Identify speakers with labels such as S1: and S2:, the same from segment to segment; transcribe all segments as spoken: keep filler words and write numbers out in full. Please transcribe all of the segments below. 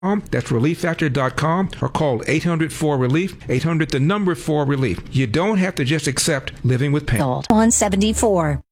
S1: That's relief factor dot com, or call eight hundred four relief, eight hundred the number four relief. You don't have to just accept living with pain.
S2: one seventy-four.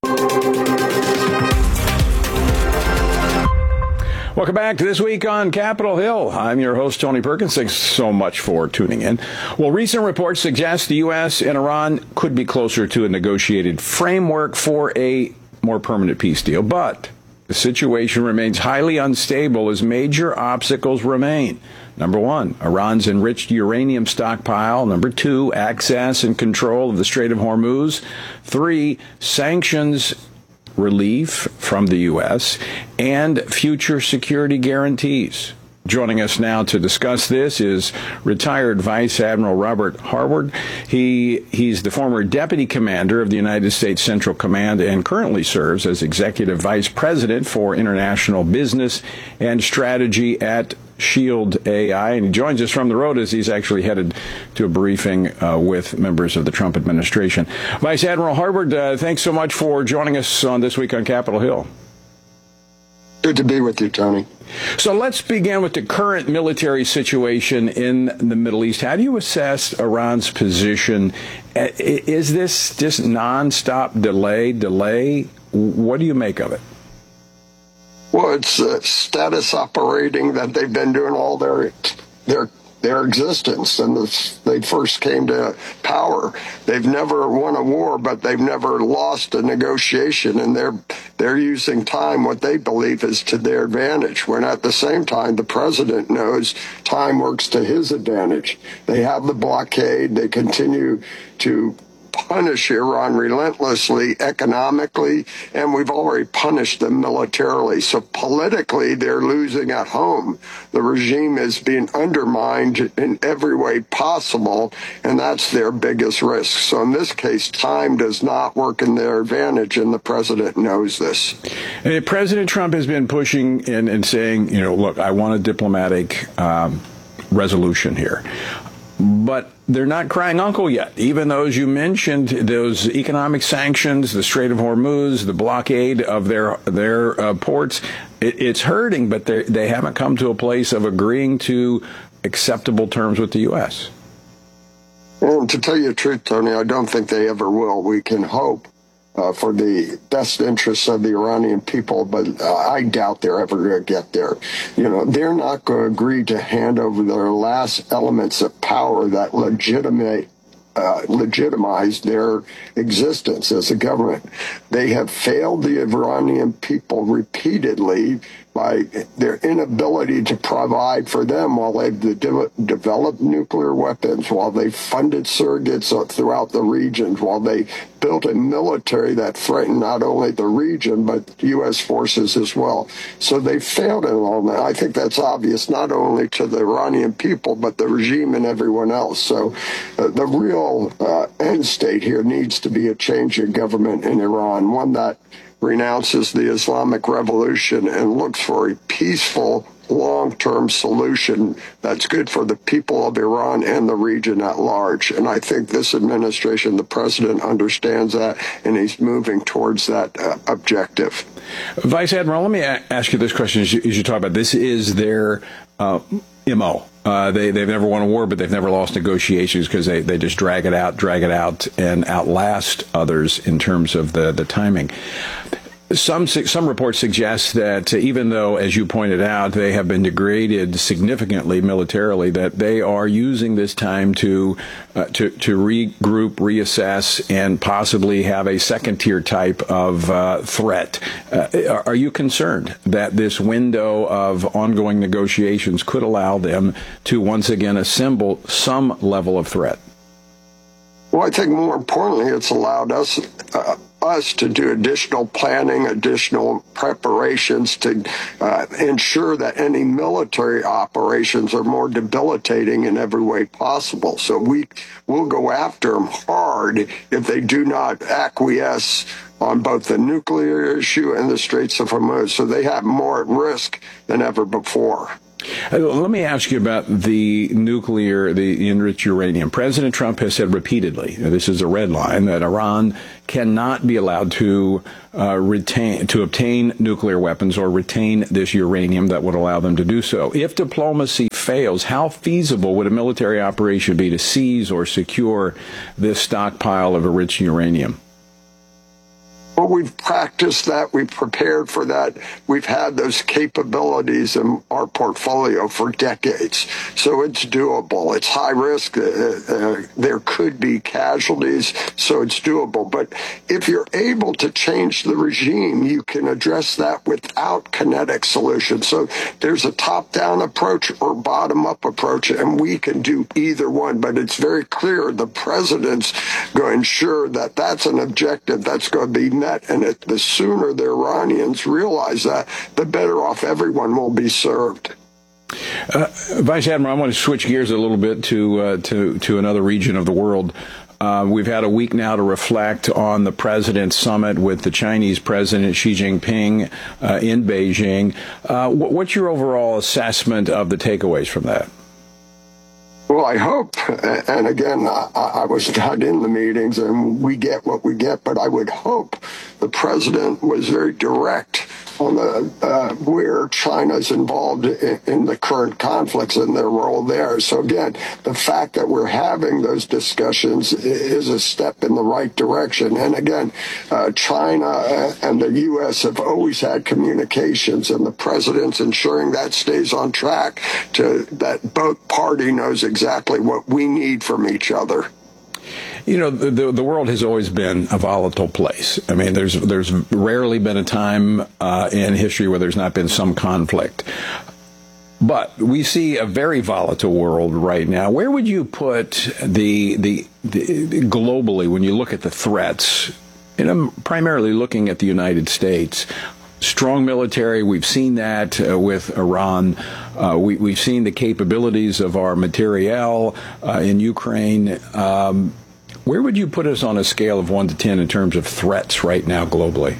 S3: Welcome back to This Week on Capitol Hill. I'm your host, Tony Perkins. Thanks so much for tuning in. Well, recent reports suggest the U S and Iran could be closer to a negotiated framework for a more permanent peace deal, but the situation remains highly unstable as major obstacles remain. Number one, Iran's enriched uranium stockpile. Number two, access and control of the Strait of Hormuz. Three, sanctions relief from the U S and future security guarantees. Joining us now to discuss this is retired Vice Admiral Robert Harward. He he's the former deputy commander of the United States Central Command and currently serves as executive vice president for international business and strategy at Shield A I. And he joins us from the road as he's actually headed to a briefing uh, with members of the Trump administration. Vice Admiral Harward, uh, thanks so much for joining us on This Week on Capitol Hill.
S4: Good to be with you, Tony.
S3: So let's begin with the current military situation in the Middle East. How do you assess Iran's position? Is this just nonstop delay, delay? What do you make of it?
S4: Well, it's uh, status operating that they've been doing all their their their existence since they first came to power. They've never won a war, but they've never lost a negotiation, and they're they're using time, what they believe is to their advantage, when at the same time the president knows time works to his advantage. They have the blockade. They continue to punish Iran relentlessly economically, and we've already punished them militarily. So politically, they're losing at home. The regime is being undermined in every way possible, and that's their biggest risk. So in this case, time does not work in their advantage, and the president knows this.
S3: And President Trump has been pushing in and saying, you know, look, I want a diplomatic um, resolution here. But they're not crying uncle yet. Even those you mentioned, those economic sanctions, the Strait of Hormuz, the blockade of their their uh, ports, it, it's hurting, but they haven't come to a place of agreeing to acceptable terms with the U S.
S4: And to tell you the truth, Tony, I don't think they ever will. We can hope Uh, for the best interests of the Iranian people, but uh, I doubt they're ever going to get there. You know, they're not going to agree to hand over their last elements of power that legitimate Uh, legitimize their existence as a government. They have failed the Iranian people repeatedly by their inability to provide for them while they've de- developed nuclear weapons, while they funded surrogates throughout the regions, while they built a military that threatened not only the region, but U S forces as well. So they failed in all that. I think that's obvious not only to the Iranian people, but the regime and everyone else. So uh, the real uh, end state here needs to be a change in government in Iran, one that renounces the Islamic Revolution and looks for a peaceful, long-term solution that's good for the people of Iran and the region at large. And I think this administration, the president, understands that, and he's moving towards that uh, objective.
S3: Vice Admiral, let me a- ask you this question as you, as you talk about this. Is their uh, M O. Uh, they, they've never won a war, but they've never lost negotiations because they, they just drag it out, drag it out, and outlast others in terms of the, the timing. Some some reports suggest that even though, as you pointed out, they have been degraded significantly militarily, that they are using this time to uh, to, to regroup, reassess, and possibly have a second-tier type of uh, threat. Uh, are you concerned that this window of ongoing negotiations could allow them to once again assemble some level of threat?
S4: Well, I think more importantly, it's allowed us uh, us to do additional planning, additional preparations to uh, ensure that any military operations are more debilitating in every way possible. So we will go after them hard if they do not acquiesce on both the nuclear issue and the Straits of Hormuz. So they have more at risk than ever before.
S3: Uh, let me ask you about the nuclear, the enriched uranium. President Trump has said repeatedly, this is a red line, that Iran cannot be allowed to uh, retain, to obtain nuclear weapons or retain this uranium that would allow them to do so. If diplomacy fails, how feasible would a military operation be to seize or secure this stockpile of enriched uranium?
S4: Well, we've practiced that. We've prepared for that. We've had those capabilities in our portfolio for decades. So it's doable. It's high risk. Uh, uh, there could be casualties, so it's doable. But if you're able to change the regime, you can address that without kinetic solutions. So there's a top-down approach or bottom-up approach, and we can do either one. But it's very clear the president's going to ensure that that's an objective that's going to be met. And it, the sooner the Iranians realize that, the better off everyone will be served.
S3: Uh, Vice Admiral, I want to switch gears a little bit to uh, to to another region of the world. Uh, we've had a week now to reflect on the President's summit with the Chinese President Xi Jinping uh, in Beijing. Uh, what's your overall assessment of the takeaways from that?
S4: Well, I hope, and again, I, I was not in the meetings, and we get what we get, but I would hope the president was very direct on the uh, where China's involved in, in the current conflicts and their role there. So again, the fact that we're having those discussions is a step in the right direction. And again, uh, China and the U S have always had communications, and the president's ensuring that stays on track, to that both party knows exactly what we need from each other.
S3: You know, the the world has always been a volatile place. I mean, there's there's rarely been a time uh, in history where there's not been some conflict. But we see a very volatile world right now. Where would you put the the, the, the globally when you look at the threats? And I'm primarily looking at the United States. Strong military, we've seen that uh, with Iran. Uh, we, we've seen the capabilities of our materiel uh, in Ukraine. Um, where would you put us on a scale of one to ten in terms of threats right now globally?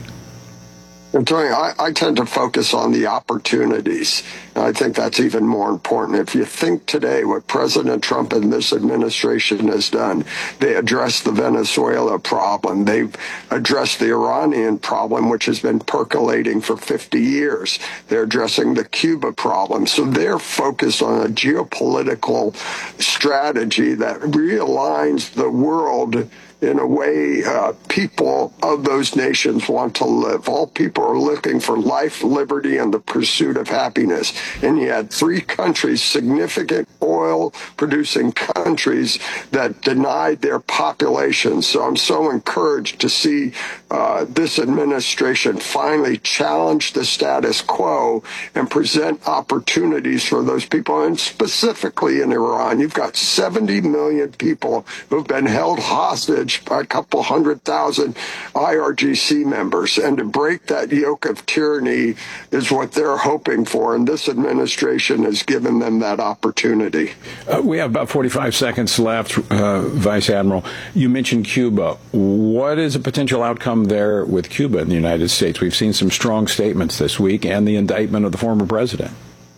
S4: I'm telling you, I, I tend to focus on the opportunities. And I think that's even more important. If you think today what President Trump and this administration has done, they addressed the Venezuela problem. They've addressed the Iranian problem, which has been percolating for fifty years. They're addressing the Cuba problem. So they're focused on a geopolitical strategy that realigns the world in a way uh, people of those nations want to live. All people are looking for life, liberty, and the pursuit of happiness. And you had three countries, significant oil-producing countries, that denied their population. So I'm so encouraged to see uh, this administration finally challenge the status quo and present opportunities for those people. And specifically in Iran, you've got seventy million people who've been held hostage by a couple hundred thousand I R G C members. And to break that yoke of tyranny is what they're hoping for. And this administration has given them that opportunity.
S3: Uh, we have about forty-five seconds left, uh, Vice Admiral. You mentioned Cuba. What is a potential outcome there with Cuba in the United States? We've seen some strong statements this week and the indictment of the former president.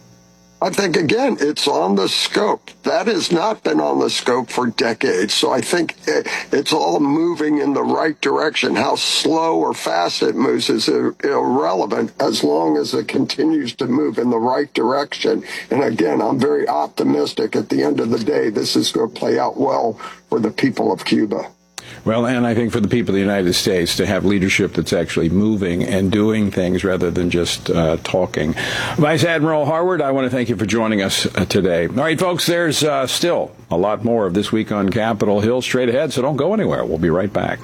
S4: I think, again, it's on the scope. That has not been on the scope for decades. So I think it's all moving in the right direction. How slow or fast it moves is irrelevant as long as it continues to move in the right direction. And again, I'm very optimistic at the end of the day, this is going to play out well for the people of Cuba.
S3: Well, and I think for the people of the United States to have leadership that's actually moving and doing things rather than just uh, talking. Vice Admiral Harward, I want to thank you for joining us uh, today. All right, folks, there's uh, still a lot more of This Week on Capitol Hill straight ahead, so don't go anywhere. We'll be right back.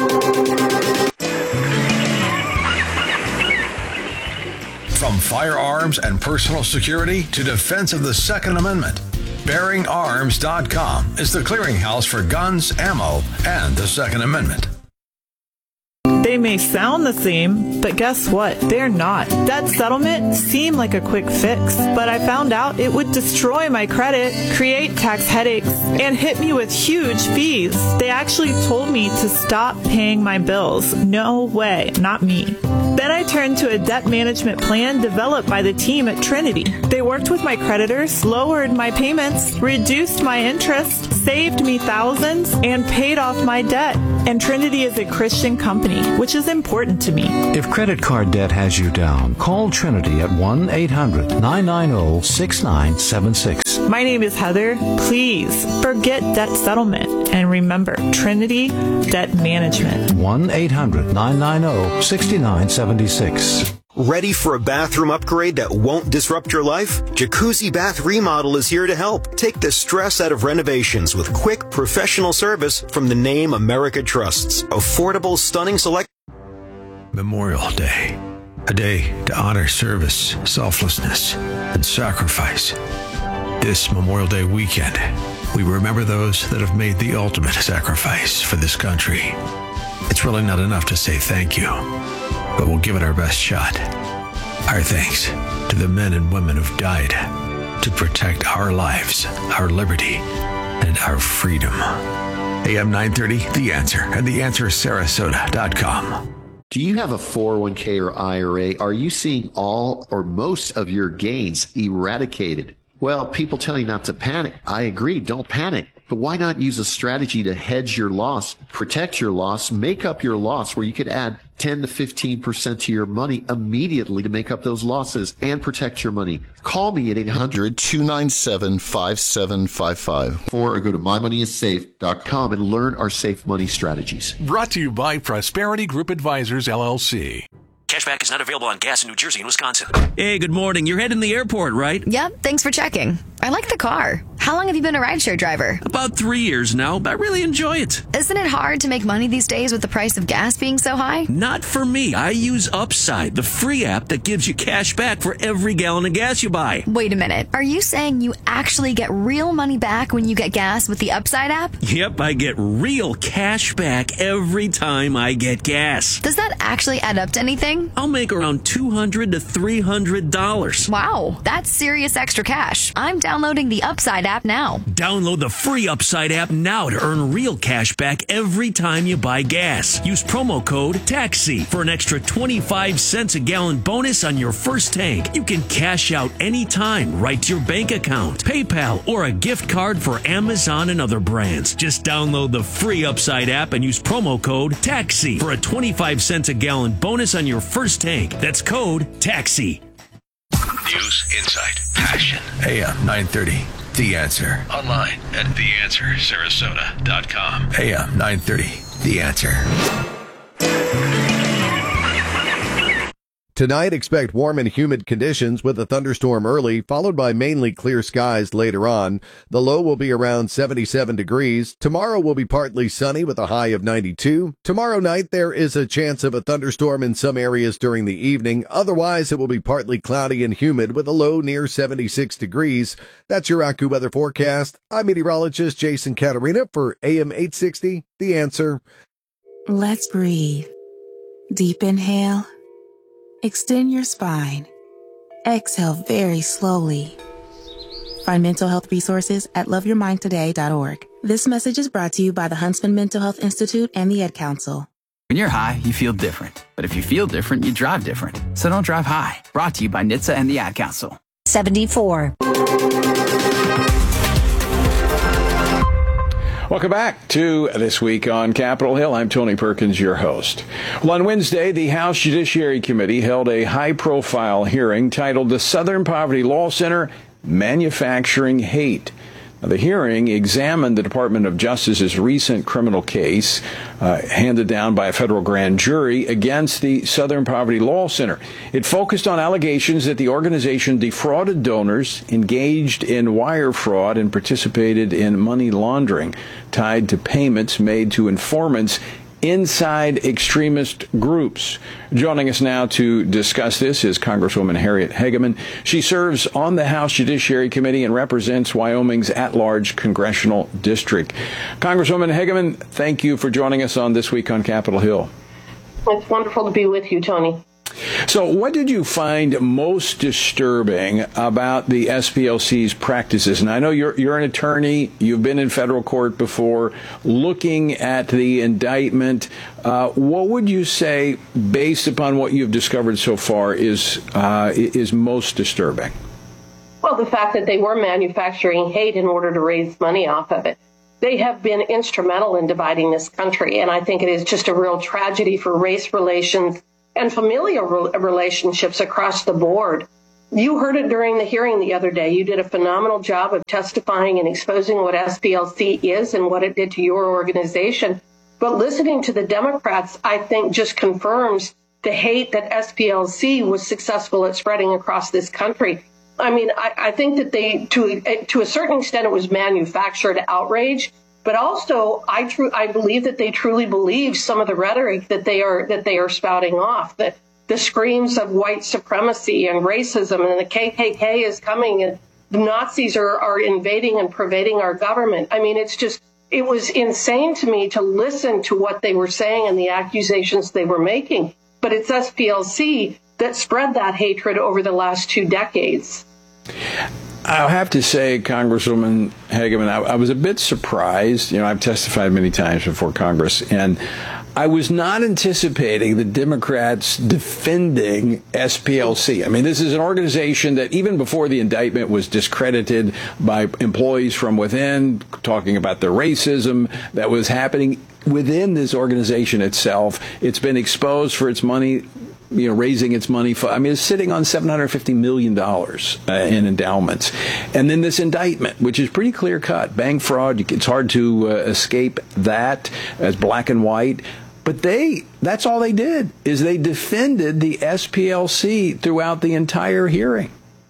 S2: From firearms and personal security to defense of the Second Amendment, Bearing Arms dot com is the clearinghouse for guns, ammo, and the Second Amendment.
S5: They may sound the same, but guess what? They're not. Debt settlement seemed like a quick fix, but I found out it would destroy my credit, create tax headaches, and hit me with huge fees. They actually told me to stop paying my bills. No way, not me. Then I turned to a debt management plan developed by the team at Trinity. They worked with my creditors, lowered my payments, reduced my interest, saved me thousands, and paid off my debt. And Trinity is a Christian company, which is important to me.
S6: If credit card debt has you down, call Trinity at one eight hundred nine nine zero six nine seven six.
S5: My name is Heather. Please forget debt settlement and remember Trinity Debt Management.
S6: one eight hundred nine nine zero six nine seven six.
S7: Ready for a bathroom upgrade that won't disrupt your life? Jacuzzi Bath Remodel is here to help. Take the stress out of renovations with quick, professional service from the name America trusts. Affordable, stunning select.
S2: Memorial Day. A day to honor service, selflessness, and sacrifice. This Memorial Day weekend, we remember those that have made the ultimate sacrifice for this country. It's really not enough to say thank you, but we'll give it our best shot. Our thanks to the men and women who've died to protect our lives, our liberty, and our freedom. A M nine thirty, The Answer, and the answer sarasota dot com.
S8: Do you have a four oh one k or I R A? Are you seeing all or most of your gains eradicated? Well, people tell you not to panic. I agree, don't panic. But why not use a strategy to hedge your loss, protect your loss, make up your loss, where you could add ten to fifteen percent to your money immediately to make up those losses and protect your money? Call me at eight hundred two nine seven five seven five five or go to my money is safe dot com and learn our safe money strategies.
S9: Brought to you by Prosperity Group Advisors, L L C.
S10: Cashback is not available on gas in New Jersey and Wisconsin.
S11: Hey, good morning. You're heading to the airport, right?
S12: Yep, thanks for checking. I like the car. How long have you been a rideshare driver?
S11: About three years now, but I really enjoy it.
S12: Isn't it hard to make money these days with the price of gas being so high?
S11: Not for me. I use Upside, the free app that gives you cash back for every gallon of gas you buy.
S12: Wait a minute. Are you saying you actually get real money back when you get gas with the Upside app?
S11: Yep, I get real cash back every time I get gas.
S12: Does that actually add up to anything?
S11: I'll make around two hundred to three hundred dollars.
S12: Wow, that's serious extra cash. I'm downloading the Upside app now.
S11: Download the free Upside app now to earn real cash back every time you buy gas. Use promo code TAXI for an extra twenty-five cents a gallon bonus on your first tank. You can cash out anytime right to your bank account, PayPal, or a gift card for Amazon and other brands. Just download the free Upside app and use promo code TAXI for a twenty-five cents a gallon bonus on your first tank. That's code TAXI.
S2: News, insight, passion. A M nine thirty, The Answer. Online at the answer sarasota dot com. A M nine thirty, The Answer.
S13: Tonight, expect warm and humid conditions with a thunderstorm early, followed by mainly clear skies later on. The low will be around seventy-seven degrees. Tomorrow will be partly sunny with a high of ninety-two. Tomorrow night, there is a chance of a thunderstorm in some areas during the evening. Otherwise, it will be partly cloudy and humid with a low near seventy-six degrees. That's your AccuWeather forecast. I'm meteorologist Jason Caterina for A M eight sixty, The Answer.
S14: Let's breathe. Deep inhale. Extend your spine. Exhale very slowly. Find mental health resources at love your mind today dot org. This message is brought to you by the Huntsman Mental Health Institute and the Ad Council.
S15: When you're high, you feel different. But if you feel different, you drive different. So don't drive high. Brought to you by N H T S A and the Ad Council.
S16: seventy-four.
S3: Welcome back to This Week on Capitol Hill. I'm Tony Perkins, your host. Well, on Wednesday, the House Judiciary Committee held a high-profile hearing titled The Southern Poverty Law Center Manufacturing Hate. Now, the hearing examined the Department of Justice's recent criminal case uh, handed down by a federal grand jury against the Southern Poverty Law Center. It focused on allegations that the organization defrauded donors, engaged in wire fraud, and participated in money laundering tied to payments made to informants inside extremist groups. Joining us now to discuss this is Congresswoman Harriet Hageman. She serves on the House Judiciary Committee and represents Wyoming's at-large congressional district. Congresswoman Hageman, thank you for joining us on This Week on Capitol Hill.
S17: It's wonderful to be with you, Tony.
S3: So what did you find most disturbing about the S P L C's practices? And I know you're you're an attorney. You've been in federal court before. Looking at the indictment, uh, what would you say, based upon what you've discovered so far, is uh, is most disturbing?
S16: Well, the fact that they were manufacturing hate in order to raise money off of it. They have been instrumental in dividing this country, and I think it is just a real tragedy for race relations and familial re- relationships across the board. You heard it during the hearing the other day. You did a phenomenal job of testifying and exposing what S P L C is and what it did to your organization. But listening to the Democrats, I think, just confirms the hate that S P L C was successful at spreading across this country. I mean, I, I think that they, to to a certain extent, it was manufactured outrage. But also, I tru- I believe that they truly believe some of the rhetoric that they are that they are spouting off. That the screams of white supremacy and racism, and the K K K is coming, and the Nazis are, are invading and pervading our government. I mean, it's just it was insane to me to listen to what they were saying and the accusations they were making. But it's S P L C that spread that hatred over the last two decades.
S3: I'll have to say, Congresswoman Hageman, I, I was a bit surprised. You know, I've testified many times before Congress, and I was not anticipating the Democrats defending S P L C. I mean, this is an organization that even before the indictment was discredited by employees from within, talking about the racism that was happening within this organization itself. It's been exposed for its money, you know, raising its money. For, I mean, it's sitting on seven hundred fifty million dollars uh, in endowments. And then this indictment, which is pretty clear cut, bank fraud. It's hard to uh, escape that as black and white. But they, that's all they did, is they defended the S P L C throughout the entire hearing.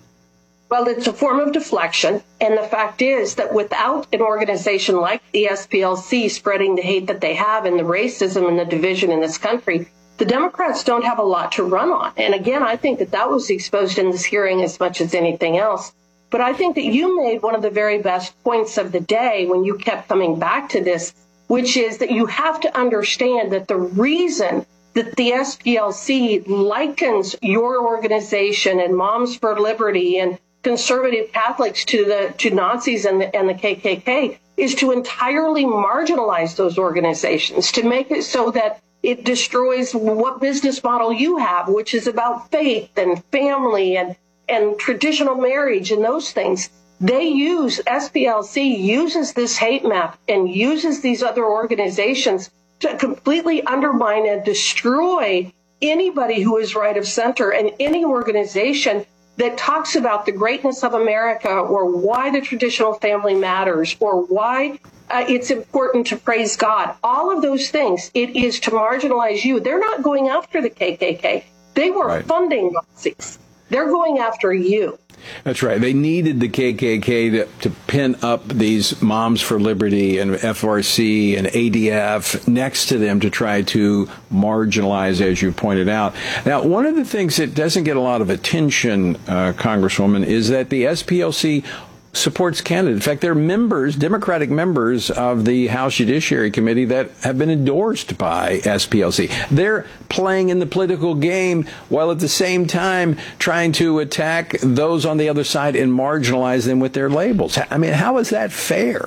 S16: Well, it's a form of deflection. And the fact is that without an organization like the S P L C spreading the hate that they have and the racism and the division in this country, the Democrats don't have a lot to run on. And again, I think that that was exposed in this hearing as much as anything else. But I think that you made one of the very best points of the day when you kept coming back to this, which is that you have to understand that the reason that the S P L C likens your organization and Moms for Liberty and conservative Catholics to the to Nazis and the, and the K K K is to entirely marginalize those organizations, to make it so that it destroys what business model you have, which is about faith and family and, and traditional marriage and those things. They use, S P L C uses this hate map and uses these other organizations to completely undermine and destroy anybody who is right of center and any organization that talks about the greatness of America or why the traditional family matters or why uh, it's important to praise God. All of those things, it is to marginalize you. They're not going after the K K K. They were right. funding Nazis. They're going after you.
S3: That's right. They needed the K K K to, to pin up these Moms for Liberty and F R C and A D F next to them to try to marginalize, as you pointed out. Now, one of the things that doesn't get a lot of attention, uh, Congresswoman, is that the S P L C supports Canada. In fact, they're members, Democratic members of the House Judiciary Committee that have been endorsed by S P L C. They're playing in the political game while at the same time trying to attack those on the other side and marginalize them with their labels. I mean, how is that fair?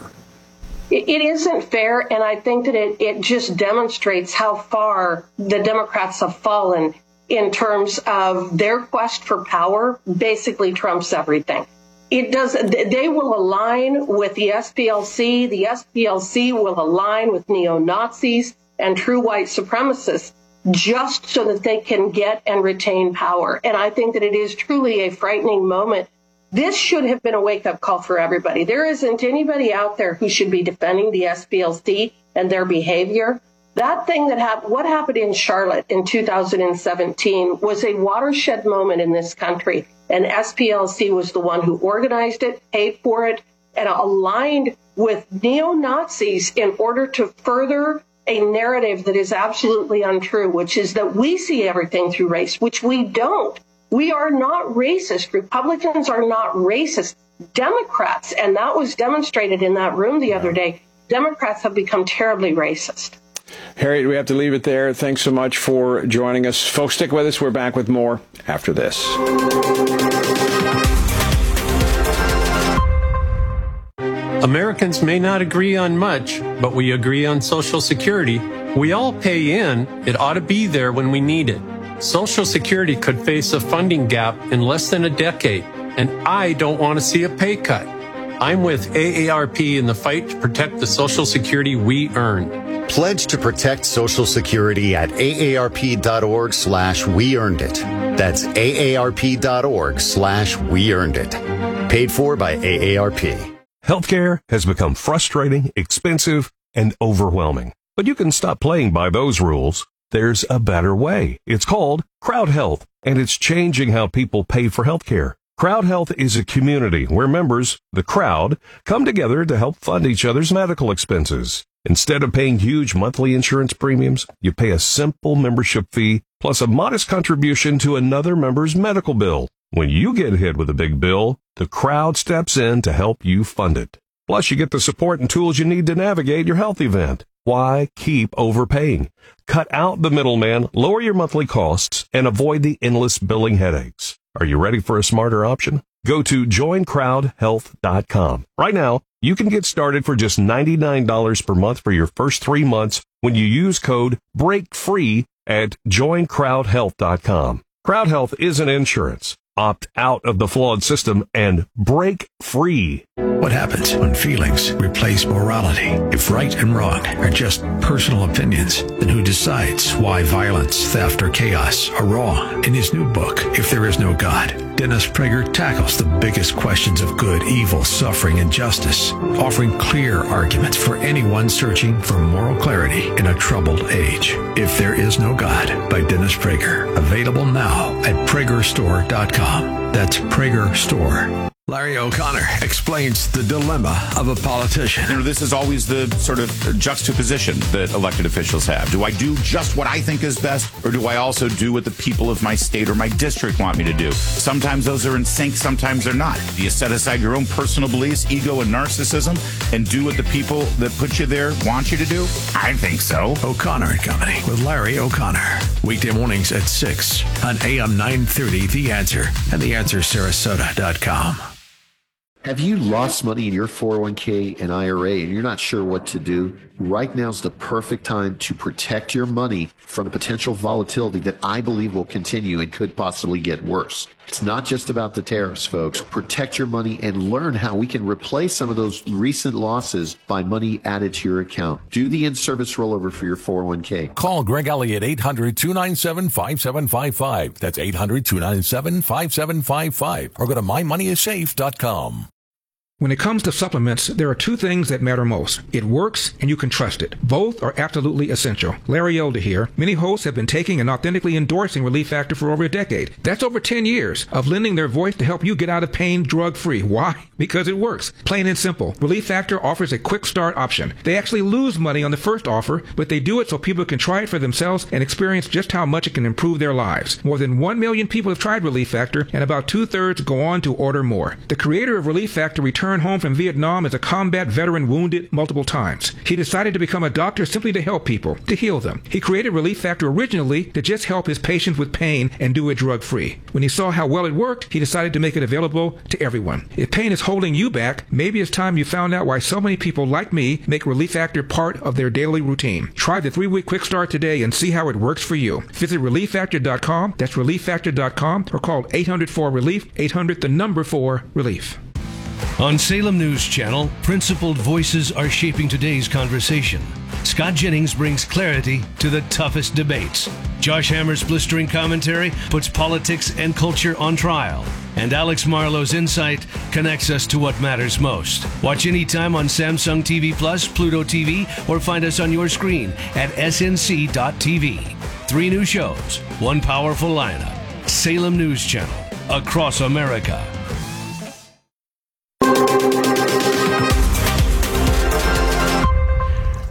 S16: It isn't fair, and I think that it, it just demonstrates how far the Democrats have fallen in terms of their quest for power basically trumps everything. It does. They will align with the S P L C. The S P L C will align with neo-Nazis and true white supremacists just so that they can get and retain power. And I think that it is truly a frightening moment. This should have been a wake-up call for everybody. There isn't anybody out there who should be defending the S P L C and their behavior. That thing that happened, what happened in Charlotte in two thousand seventeen was a watershed moment in this country. And S P L C was the one who organized it, paid for it, and aligned with neo-Nazis in order to further a narrative that is absolutely untrue, which is that we see everything through race, which we don't. We are not racist. Republicans are not racist. Democrats, and that was demonstrated in that room the other day, Democrats have become terribly racist.
S3: Harriet, we have to leave it there. Thanks so much for joining us. Folks, stick with us. We're back with more after this.
S17: Americans may not agree on much, but we agree on Social Security. We all pay in. It ought to be there when we need it. Social Security could face a funding gap in less than a decade, and I don't want to see a pay cut. I'm with A A R P in the fight to protect the Social Security we earn.
S18: Pledge to protect Social Security at aarp.org slash we earned it. That's aarp.org slash we earned it. Paid for by A A R P.
S19: Healthcare has become frustrating, expensive, and overwhelming. But you can stop playing by those rules. There's a better way. It's called Crowd Health, and it's changing how people pay for healthcare. Crowd Health is a community where members, the crowd, come together to help fund each other's medical expenses. Instead of paying huge monthly insurance premiums, you pay a simple membership fee plus a modest contribution to another member's medical bill. When you get hit with a big bill, the crowd steps in to help you fund it. Plus, you get the support and tools you need to navigate your health event. Why keep overpaying? Cut out the middleman, lower your monthly costs, and avoid the endless billing headaches. Are you ready for a smarter option? Go to join crowd health dot com. Right now, you can get started for just ninety-nine dollars per month for your first three months when you use code BREAKFREE at join crowd health dot com. Crowd Health isn't insurance. Opt out of the flawed system and break free.
S2: What happens when feelings replace morality? If right and wrong are just personal opinions, then who decides why violence, theft, or chaos are wrong? In his new book, If There Is No God, Dennis Prager tackles the biggest questions of good, evil, suffering, and justice, offering clear arguments for anyone searching for moral clarity in a troubled age. If There Is No God by Dennis Prager. Available now at prager store dot com. That's Prager Store. Larry O'Connor explains the dilemma of a politician.
S20: You know, this is always the sort of juxtaposition that elected officials have. Do I do just what I think is best, or do I also do what the people of my state or my district want me to do? Sometimes those are in sync, sometimes they're not. Do you set aside your own personal beliefs, ego, and narcissism, and do what the people that put you there want you to do? I think so.
S2: O'Connor and Company with Larry O'Connor. Weekday mornings at six on A M nine thirty, The Answer, and the answer sarasota dot com.
S8: Have you lost money in your four oh one k and I R A and you're not sure what to do? Right now is the perfect time to protect your money from the potential volatility that I believe will continue and could possibly get worse. It's not just about the tariffs, folks. Protect your money and learn how we can replace some of those recent losses by money added to your account. Do the in-service rollover for your four oh one k.
S9: Call Greg Elliott, eight hundred, two nine seven, five seven five five. That's eight hundred, two nine seven, five seven five five. Or go to my money is safe dot com.
S1: When it comes to supplements, there are two things that matter most. It works and you can trust it. Both are absolutely essential. Larry Elder here. Many hosts have been taking and authentically endorsing Relief Factor for over a decade. That's over ten years of lending their voice to help you get out of pain drug-free. Why? Because it works. Plain and simple. Relief Factor offers a quick start option. They actually lose money on the first offer, but they do it so people can try it for themselves and experience just how much it can improve their lives. More than one million people have tried Relief Factor, and about two-thirds go on to order more. The creator of Relief Factor returned home from Vietnam as a combat veteran wounded multiple times. He decided to become a doctor simply to help people, to heal them. He created Relief Factor originally to just help his patients with pain and do it drug-free. When he saw how well it worked, he decided to make it available to everyone. If pain is holding you back, maybe it's time you found out why so many people like me make Relief Factor part of their daily routine. Try the three-week quick start today and see how it works for you. Visit relief factor dot com, that's relief factor dot com, or call eight hundred four relief, eight hundred the number four relief.
S21: On Salem News Channel, principled voices are shaping today's conversation. Scott Jennings brings clarity to the toughest debates. Josh Hammer's blistering commentary puts politics and culture on trial. And Alex Marlowe's insight connects us to what matters most. Watch anytime on Samsung T V Plus, Pluto T V, or find us on your screen at S N C dot T V. Three new shows, one powerful lineup. Salem News Channel, across America.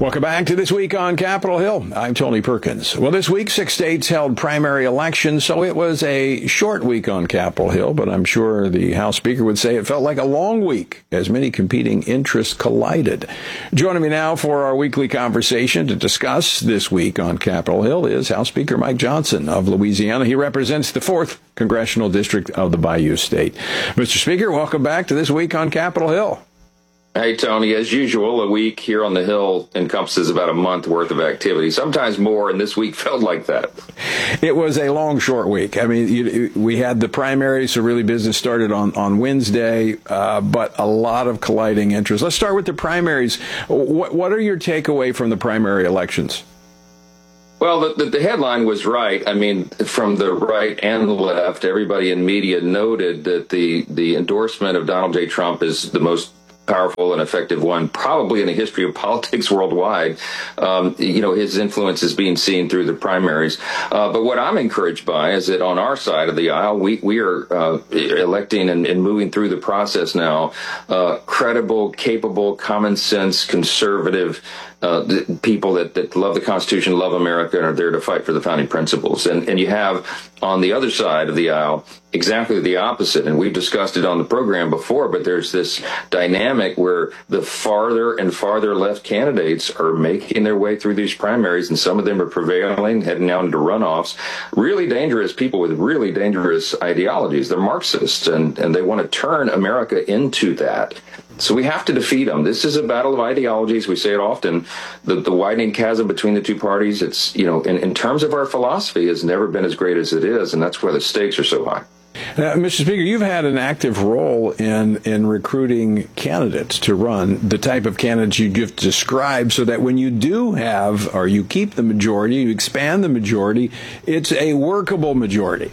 S3: Welcome back to This Week on Capitol Hill. I'm Tony Perkins. Well, this week, six states held primary elections, so it was a short week on Capitol Hill, but I'm sure the House Speaker would say it felt like a long week as many competing interests collided. Joining me now for our weekly conversation to discuss This Week on Capitol Hill is House Speaker Mike Johnson of Louisiana. He represents the fourth Congressional District of the Bayou State. Mister Speaker, welcome back to This Week on Capitol Hill.
S4: Hey, Tony, as usual, a week here on the Hill encompasses about a month worth of activity, sometimes more, and this week felt like that.
S3: It was a long, short week. I mean, you, we had the primaries, so really business started on, on Wednesday, uh, but a lot of colliding interests. Let's start with the primaries. What, what are your takeaway from the primary elections?
S4: Well, the, the, the headline was right. I mean, from the right and the left, everybody in media noted that the, the endorsement of Donald J. Trump is the most powerful and effective one probably in the history of politics worldwide. Um, you know, his influence is being seen through the primaries. Uh, but what I'm encouraged by is that on our side of the aisle, we, we are uh, electing and, and moving through the process now, uh, credible, capable, common sense, conservative Uh, the people that, that love the Constitution, love America, and are there to fight for the founding principles. And, and you have on the other side of the aisle exactly the opposite. And we've discussed it on the program before, but there's this dynamic where the farther and farther left candidates are making their way through these primaries, and some of them are prevailing, heading out into runoffs. Really dangerous people with really dangerous ideologies. They're Marxists, and, and they want to turn America into that. So we have to defeat them. This is a battle of ideologies. We say it often. The, the widening chasm between the two parties, it's, you know, in, in terms of our philosophy, has never been as great as it is, and that's why the stakes are so high.
S3: Uh, Mister Speaker, you've had an active role in, in recruiting candidates to run, the type of candidates you just described, so that when you do have, or you keep the majority, you expand the majority, it's a workable majority.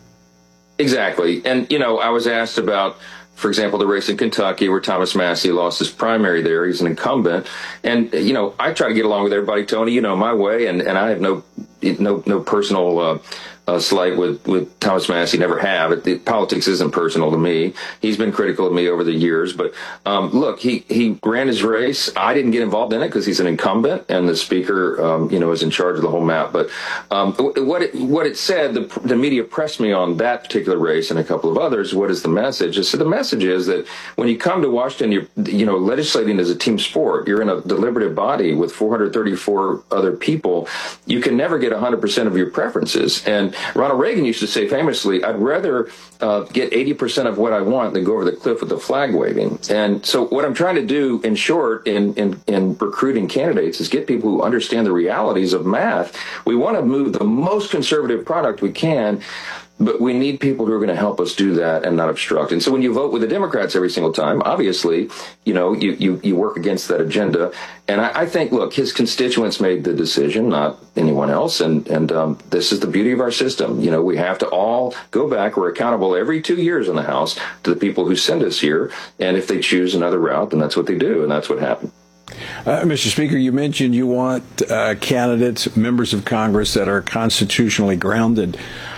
S4: Exactly. And, you know, I was asked about, for example, the race in Kentucky where Thomas Massie lost his primary there. He's an incumbent. And, you know, I try to get along with everybody, Tony, you know, my way. And, and I have no no no personal uh, uh, slight with, with Thomas Massie, never have. It, it, politics isn't personal to me. He's been critical of me over the years. But um, look, he, he ran his race. I didn't get involved in it because he's an incumbent, and the speaker, um, you know, is in charge of the whole map. But um, what it, what it said, the, the media pressed me on that particular race and a couple of others. What is the message? I said the message is that when you come to Washington, you're, you know, legislating is a team sport. You're in a deliberative body with four hundred thirty-four other people. You can never get one hundred percent of your preferences. And Ronald Reagan used to say famously, I'd rather uh, get eighty percent of what I want than go over the cliff with the flag waving. And so what I'm trying to do, in short, in, in, in recruiting candidates is get people who understand the realities of math. We want to move the most conservative product we can, but we need people who are going to help us do that and not obstruct. And so when you vote with the Democrats every single time, obviously, you know, you, you, you work against that agenda. And I, I think, look, his constituents made the decision, not anyone else. And, and um, this is the beauty of our system. You know, we have to all go back. We're accountable every two years in the House to the people who send us here. And if they choose another route, then that's what they do. And that's what happened.
S3: Uh, Mister Speaker, you mentioned you want uh, candidates, members of Congress that are constitutionally grounded.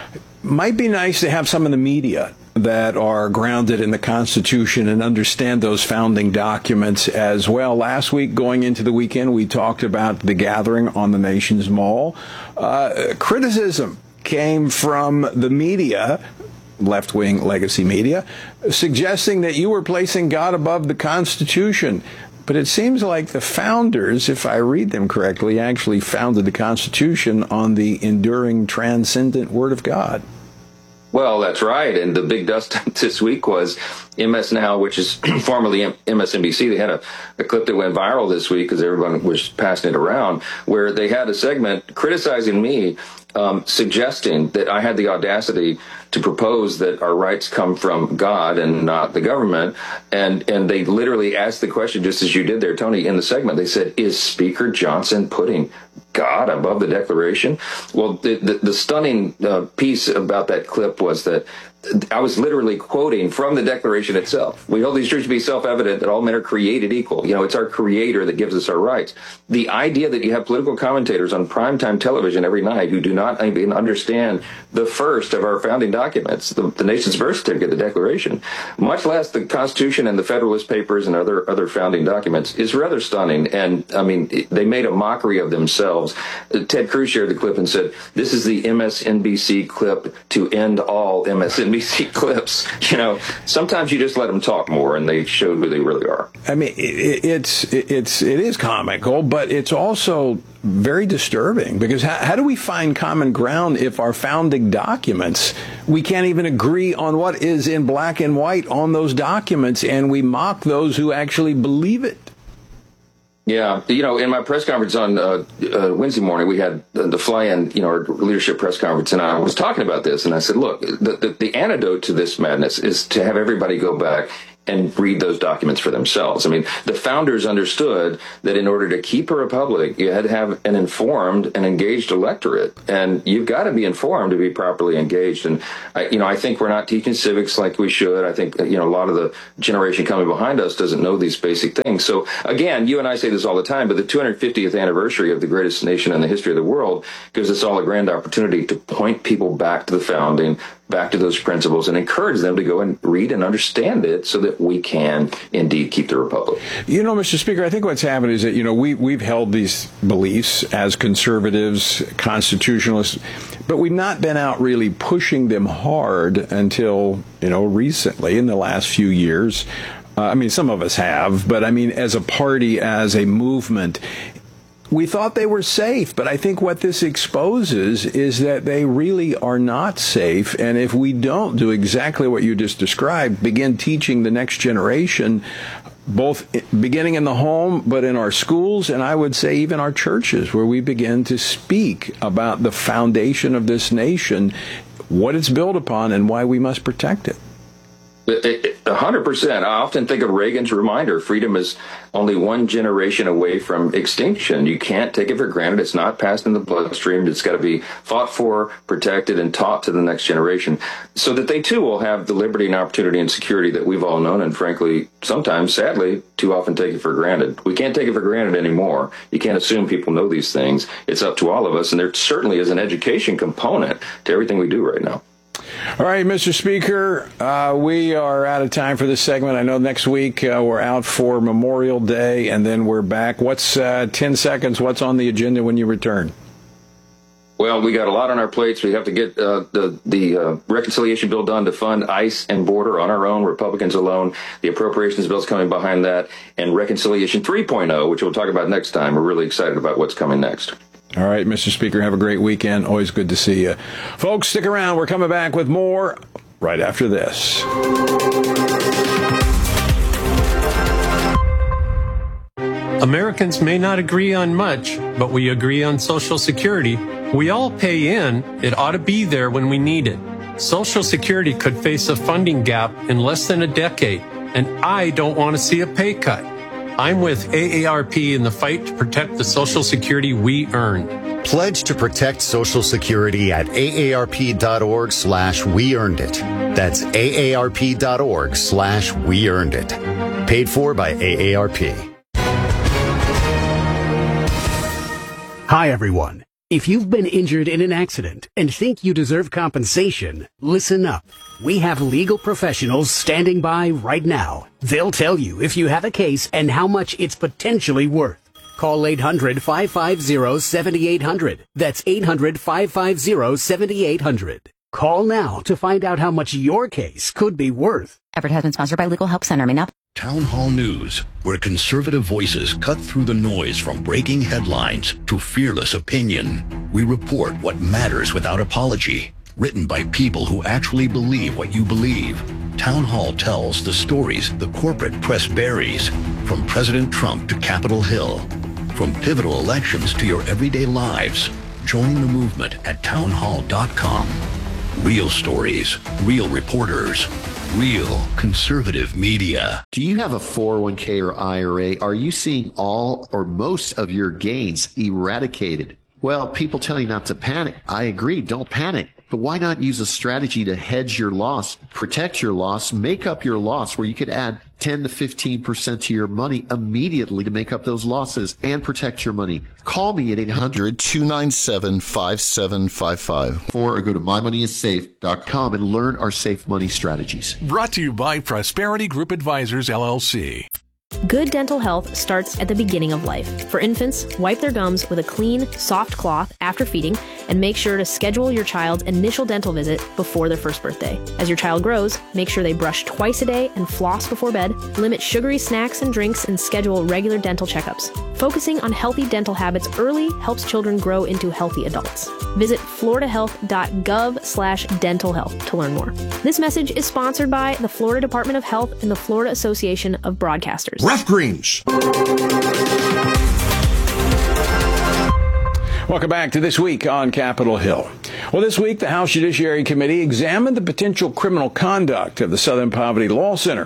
S3: Might be nice to have some in the media that are grounded in the Constitution and understand those founding documents as well. Last week, going into the weekend, we talked about the gathering on the nation's mall. Uh, criticism came from the media, left-wing legacy media, suggesting that you were placing God above the Constitution. But it seems like the founders, if I read them correctly, actually founded the Constitution on the enduring, transcendent Word of God.
S4: Well, that's right. And the big dust this week was M S Now, which is formerly M S N B C. They had a, a clip that went viral this week because everyone was passing it around, where they had a segment criticizing me, um, suggesting that I had the audacity to propose that our rights come from God and not the government. And and they literally asked the question, just as you did there, Tony, in the segment. They said, is Speaker Johnson putting God above the Declaration? Well, the, the, the stunning uh, piece about that clip was that I was literally quoting from the Declaration itself. We hold these truths to be self-evident that all men are created equal. You know, it's our Creator that gives us our rights. The idea that you have political commentators on primetime television every night who do not even understand the first of our founding documents, the, the nation's birth certificate, the Declaration, much less the Constitution and the Federalist Papers and other other founding documents, is rather stunning. And, I mean, they made a mockery of themselves. Ted Cruz shared the clip and said, this is the M S N B C clip to end all M S N B C clips. You know, sometimes you just let them talk more and they show who they really are.
S3: I mean, it, it's it's it is comical, but it's also very disturbing, because how, how do we find common ground if our founding documents, we can't even agree on what is in black and white on those documents, and we mock those who actually believe it?
S4: Yeah, you know, in my press conference on uh, uh, Wednesday morning, we had the, the fly-in, you know, our leadership press conference, and I was talking about this, and I said, look, the, the, the antidote to this madness is to have everybody go back and read those documents for themselves. I mean, the founders understood that in order to keep a republic, you had to have an informed and engaged electorate, and you've got to be informed to be properly engaged. And I, you know, I think we're not teaching civics like we should. I think, you know, a lot of the generation coming behind us doesn't know these basic things. So again, you and I say this all the time, but the two hundred fiftieth anniversary of the greatest nation in the history of the world gives us all a grand opportunity to point people back to the founding, back to those principles, and encourage them to go and read and understand it so that we can indeed keep the republic.
S3: You know, Mister Speaker, I think what's happened is that, you know, we, we've held these beliefs as conservatives, constitutionalists, but we've not been out really pushing them hard until, you know, recently in the last few years. Uh, I mean, some of us have, but I mean, as a party, as a movement, we thought they were safe, but I think what this exposes is that they really are not safe. And if we don't do exactly what you just described, begin teaching the next generation, both beginning in the home, but in our schools, and I would say even our churches, where we begin to speak about the foundation of this nation, what it's built upon, and why we must protect it.
S4: A hundred percent. I often think of Reagan's reminder, freedom is only one generation away from extinction. You can't take it for granted. It's not passed in the bloodstream. It's got to be fought for, protected, and taught to the next generation so that they too will have the liberty and opportunity and security that we've all known, and frankly, sometimes, sadly, too often take it for granted. We can't take it for granted anymore. You can't assume people know these things. It's up to all of us, and there certainly is an education component to everything we do right now.
S3: All right, Mister Speaker, uh, we are out of time for this segment. I know next week uh, we're out for Memorial Day, and then we're back. What's uh, ten seconds? What's on the agenda when you return?
S4: Well, we got a lot on our plates. We have to get uh, the the uh, reconciliation bill done to fund ICE and border on our own, Republicans alone. The appropriations bill's coming behind that, and reconciliation three point oh, which we'll talk about next time. We're really excited about what's coming next.
S3: All right, Mister Speaker, have a great weekend. Always good to see you. Folks, stick around. We're coming back with more right after this.
S17: Americans may not agree on much, but we agree on Social Security. We all pay in. It ought to be there when we need it. Social Security could face a funding gap in less than a decade, and I don't want to see a pay cut. I'm with A A R P in the fight to protect the Social Security we earned.
S18: Pledge to protect Social Security at aarp.org slash we earned it. That's aarp.org slash we earned it. Paid for by A A R P.
S5: Hi, everyone. If you've been injured in an accident and think you deserve compensation, listen up. We have legal professionals standing by right now. They'll tell you if you have a case and how much it's potentially worth. Call eight hundred, five five zero, seven eight zero zero. That's eight hundred, five five zero, seven eight zero zero. Call now to find out how much your case could be worth.
S22: Advertisement sponsored by Legal Help Center. May not.
S23: Town Hall News, where conservative voices cut through the noise from breaking headlines to fearless opinion. We report what matters without apology. Written by people who actually believe what you believe. Town Hall tells the stories the corporate press buries, from President Trump to Capitol Hill, from pivotal elections to your everyday lives. Join the movement at town hall dot com. Real stories, real reporters, real conservative media.
S8: Do you have a four oh one k or I R A? Are you seeing all or most of your gains eradicated? Well, people tell you not to panic. I agree, don't panic. But why not use a strategy to hedge your loss, protect your loss, make up your loss, where you could add ten to fifteen percent to your money immediately to make up those losses and protect your money? Call me at eight hundred, two nine seven, five seven five five or go to my money is safe dot com and learn our safe money strategies.
S9: Brought to you by Prosperity Group Advisors, L L C.
S6: Good dental health starts at the beginning of life. For infants, wipe their gums with a clean, soft cloth after feeding, and make sure to schedule your child's initial dental visit before their first birthday. As your child grows, make sure they brush twice a day and floss before bed, limit sugary snacks and drinks, and schedule regular dental checkups. Focusing on healthy dental habits early helps children grow into healthy adults. Visit floridahealth.gov slash dental health to learn more. This message is sponsored by the Florida Department of Health and the Florida Association of Broadcasters.
S7: Rough Greens.
S3: Welcome back to This Week on Capitol Hill. Well, this week, the House Judiciary Committee examined the potential criminal conduct of the Southern Poverty Law Center,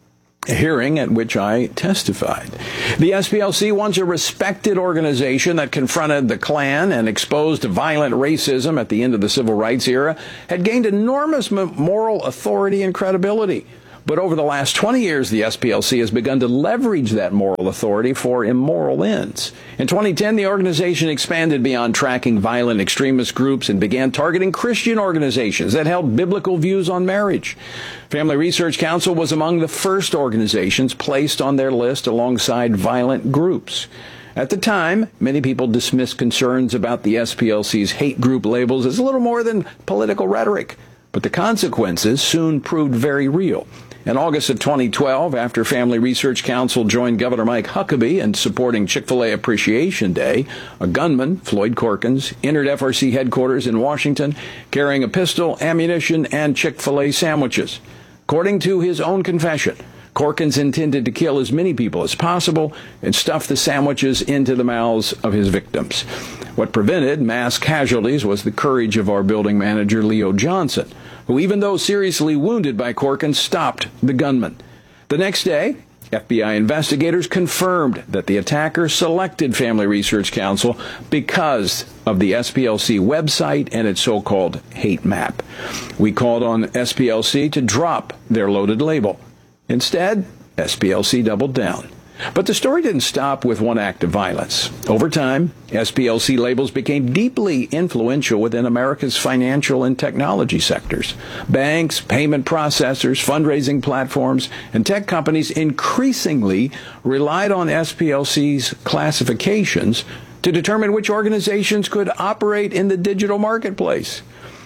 S3: a hearing at which I testified. The S P L C, once a respected organization that confronted the Klan and exposed violent racism at the end of the civil rights era, had gained enormous moral authority and credibility. But over the last twenty years, the S P L C has begun to leverage that moral authority for immoral ends. In twenty ten, the organization expanded beyond tracking violent extremist groups and began targeting Christian organizations that held biblical views on marriage. Family Research Council was among the first organizations placed on their list alongside violent groups. At the time, many people dismissed concerns about the S P L C's hate group labels as little more than political rhetoric. But the consequences soon proved very real. In August of twenty twelve, after Family Research Council joined Governor Mike Huckabee in supporting Chick-fil-A Appreciation Day, a gunman, Floyd Corkins, entered F R C headquarters in Washington carrying a pistol, ammunition, and Chick-fil-A sandwiches. According to his own confession, Corkins intended to kill as many people as possible and stuff the sandwiches into the mouths of his victims. What prevented mass casualties was the courage of our building manager, Leo Johnson, who, even though seriously wounded by Corkins, stopped the gunman. The next day, F B I investigators confirmed that the attacker selected Family Research Council because of the S P L C website and its so-called hate map. We called on S P L C to drop their loaded label. Instead, S P L C doubled down. But the story didn't stop with one act of violence. Over time, S P L C labels became deeply influential within America's financial and technology sectors. Banks, payment processors, fundraising platforms, and tech companies increasingly relied on S P L C's classifications to determine which organizations could operate in the digital marketplace.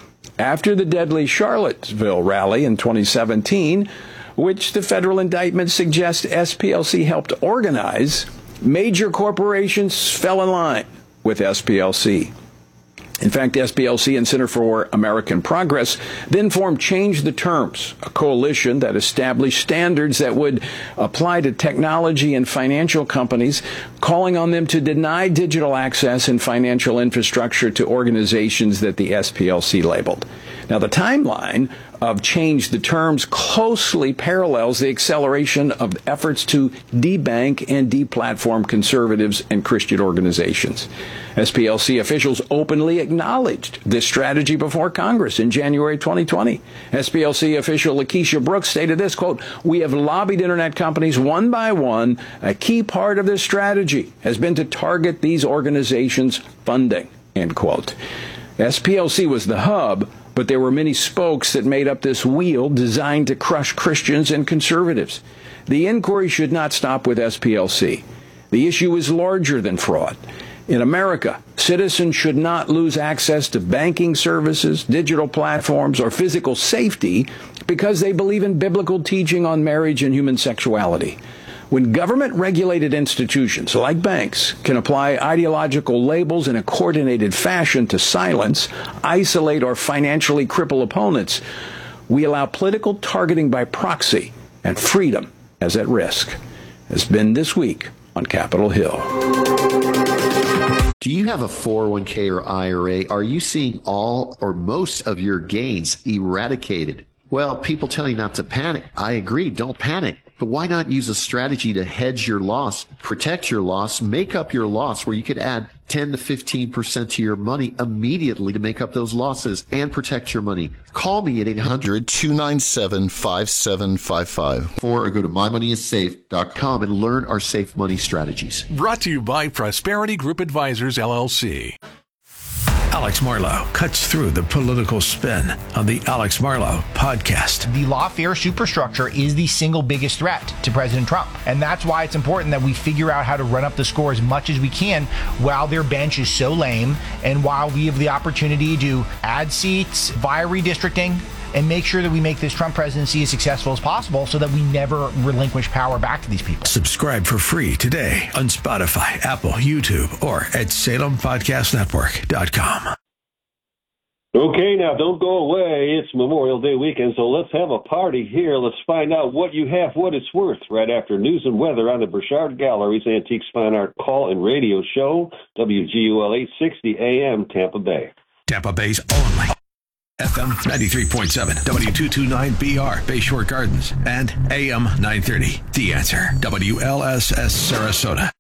S3: After the deadly Charlottesville rally in twenty seventeen, which the federal indictment suggests S P L C helped organize, major corporations fell in line with S P L C. In fact, S P L C and Center for American Progress then formed Change the Terms, a coalition that established standards that would apply to technology and financial companies, calling on them to deny digital access and financial infrastructure to organizations that the S P L C labeled. Now, the timeline of Change the Terms closely parallels the acceleration of efforts to debank and deplatform conservatives and Christian organizations. S P L C officials openly acknowledged this strategy before Congress in January twenty twenty. S P L C official Lakeisha Brooks stated this, quote, "We have lobbied internet companies one by one. A key part of this strategy has been to target these organizations' funding," end quote. S P L C was the hub, but there were many spokes that made up this wheel designed to crush Christians and conservatives. The inquiry should not stop with S P L C. The issue is larger than fraud. In America, citizens should not lose access to banking services, digital platforms, or physical safety because they believe in biblical teaching on marriage and human sexuality. When government-regulated institutions like banks can apply ideological labels in a coordinated fashion to silence, isolate, or financially cripple opponents, we allow political targeting by proxy, and freedom is at risk. Has been This Week on Capitol Hill.
S8: Do you have a four oh one k or I R A? Are you seeing all or most of your gains eradicated? Well, people tell you not to panic. I agree, don't panic. But why not use a strategy to hedge your loss, protect your loss, make up your loss where you could add ten to fifteen percent to your money immediately to make up those losses and protect your money? Call me at eight hundred, two nine seven, five seven five five or go to my money is safe dot com and learn our safe money strategies.
S9: Brought to you by Prosperity Group Advisors, L L C.
S7: Alex Marlow cuts through the political spin on the Alex Marlow podcast.
S10: The lawfare superstructure is the single biggest threat to President Trump. And that's why it's important that we figure out how to run up the score as much as we can while their bench is so lame and while we have the opportunity to add seats via redistricting and make sure that we make this Trump presidency as successful as possible so that we never relinquish power back to these people.
S7: Subscribe for free today on Spotify, Apple, YouTube, or at Salem Podcast Network dot com.
S12: Okay, now don't go away. It's Memorial Day weekend, so let's have a party here. Let's find out what you have, what it's worth, right after news and weather on the Burchard Gallery's Antiques Fine Art Call and Radio Show, W G U L eight sixty A M, Tampa Bay.
S7: Tampa Bay's only F M ninety-three point seven, W two twenty-nine B R, Bayshore Gardens, and A M nine thirty, The Answer, W L S S Sarasota.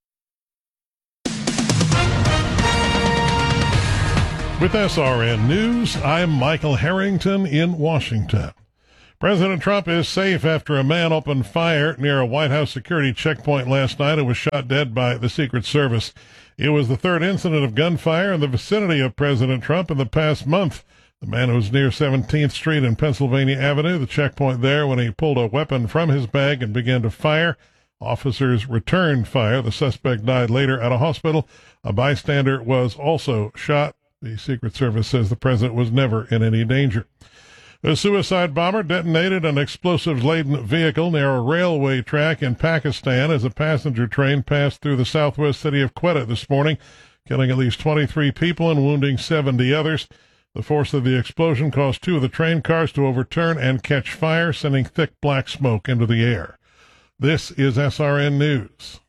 S24: With S R N News, I'm Michael Harrington in Washington. President Trump is safe after a man opened fire near a White House security checkpoint last night and was shot dead by the Secret Service. It was the third incident of gunfire in the vicinity of President Trump in the past month. The man was near seventeenth Street and Pennsylvania Avenue, the checkpoint there, when he pulled a weapon from his bag and began to fire. Officers returned fire. The suspect died later at a hospital. A bystander was also shot. The Secret Service says the president was never in any danger. A suicide bomber detonated an explosives-laden vehicle near a railway track in Pakistan as a passenger train passed through the southwest city of Quetta this morning, killing at least twenty-three people and wounding seventy others. The force of the explosion caused two of the train cars to overturn and catch fire, sending thick black smoke into the air. This is S R N News.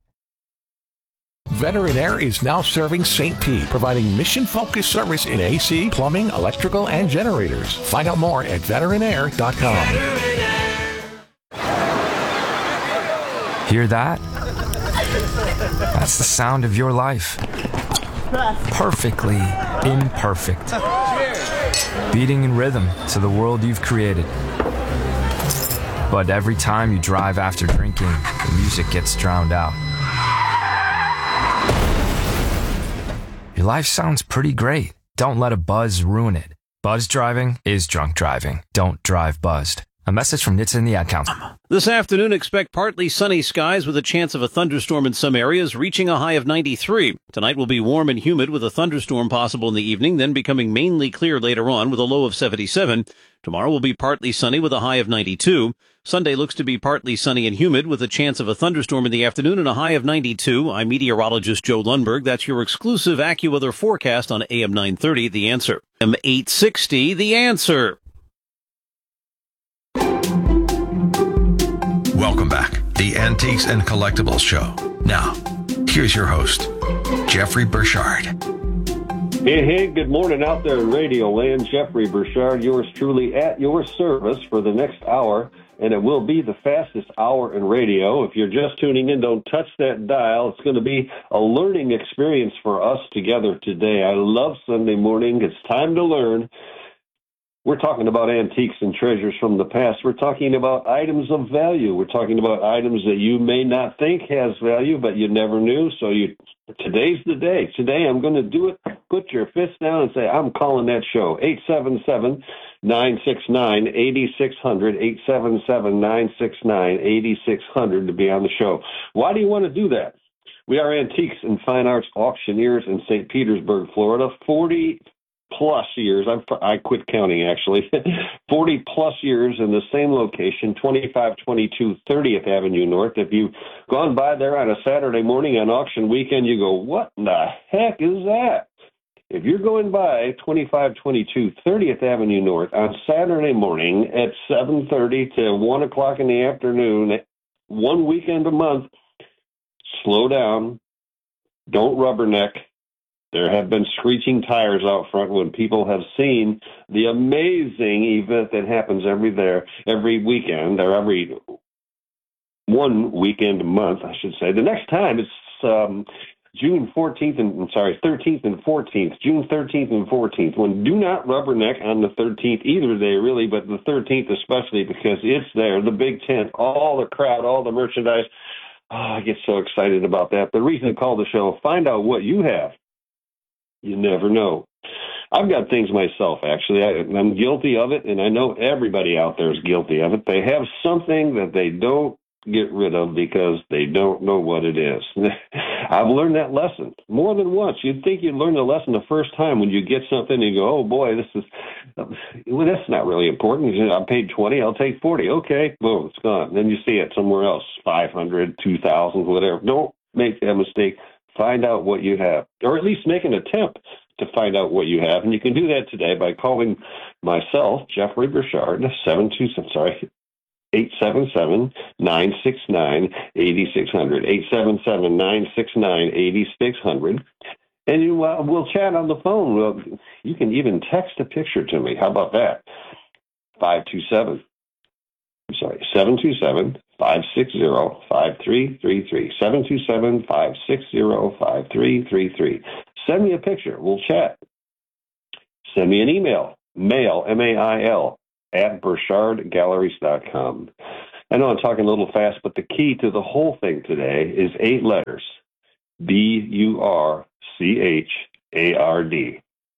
S9: Veteran Air is now serving Saint Pete, providing mission-focused service in A C, plumbing, electrical, and generators. Find out more at veteran air dot com.
S25: Hear that? That's the sound of your life. Perfectly imperfect. Beating in rhythm to the world you've created. But every time you drive after drinking, the music gets drowned out. Your life sounds pretty great. Don't let a buzz ruin it. Buzz driving is drunk driving. Don't drive buzzed. A message from N H T S A and the Ad Council.
S26: This afternoon, expect partly sunny skies with a chance of a thunderstorm in some areas, reaching a high of ninety-three. Tonight will be warm and humid with a thunderstorm possible in the evening, then becoming mainly clear later on with a low of seventy-seven. Tomorrow will be partly sunny with a high of ninety-two. Sunday looks to be partly sunny and humid with a chance of a thunderstorm in the afternoon and a high of ninety-two. I'm meteorologist Joe Lundberg. That's your exclusive AccuWeather forecast on A M nine thirty, The Answer. A M eight sixty, The Answer.
S7: Welcome back, the Antiques and Collectibles Show. Now, here's your host, Jeffrey Burchard.
S12: Hey, hey, good morning out there in Radio Land. Jeffrey Burchard, yours truly at your service for the next hour, and it will be the fastest hour in radio. If you're just tuning in, don't touch that dial. It's going to be a learning experience for us together today. I love Sunday morning. It's time to learn. We're talking about antiques and treasures from the past. We're talking about items of value. We're talking about items that you may not think has value, but you never knew. So you, today's the day. Today I'm going to do it. Put your fist down and say, I'm calling that show. eight seven seven, nine six nine, eight six zero zero, eight seven seven, nine six nine, eight six zero zero to be on the show. Why do you want to do that? We are antiques and fine arts auctioneers in Saint Petersburg, Florida. forty plus years. I'm, I quit counting, actually. forty plus years in the same location, twenty-five twenty-two thirtieth Avenue North. If you've gone by there on a Saturday morning on auction weekend, you go, what in the heck is that? If you're going by twenty-five twenty-two thirtieth Avenue North on Saturday morning at seven thirty to one o'clock in the afternoon, one weekend a month, slow down. Don't rubberneck. There have been screeching tires out front when people have seen the amazing event that happens every there every weekend or every one weekend a month, I should say. The next time it's um, June fourteenth and I'm sorry, thirteenth and fourteenth, June thirteenth and fourteenth. When do not rubberneck on the thirteenth either day, really, but the thirteenth especially because it's there, the big tent, all the crowd, all the merchandise. Oh, I get so excited about that. The reason to call the show, find out what you have. You never know. I've got things myself, actually. I, I'm guilty of it, and I know everybody out there is guilty of it. They have something that they don't get rid of because they don't know what it is. I've learned that lesson more than once. You'd think you'd learn the lesson the first time when you get something and you go, oh, boy, this is well, that's not really important. I paid twenty, I'll take forty. Okay, boom, it's gone. Then you see it somewhere else, five hundred, two thousand, whatever. Don't make that mistake. Find out what you have, or at least make an attempt to find out what you have. And you can do that today by calling myself, Jeffrey Burchard, seven two, I'm sorry, eight seven seven, nine six nine, eight six zero zero, eight seven seven, nine six nine, eight six zero zero. And you uh, we'll chat on the phone. Well, you can even text a picture to me. How about that? five two seven, I'm sorry, seven two seven, five six zero, five three three three, seven two seven, five six zero, five three three three. Send me a picture. We'll chat. Send me an email, mail, M A I L, at burchard galleries dot com. I know I'm talking a little fast, but the key to the whole thing today is eight letters, B U R C H A R D.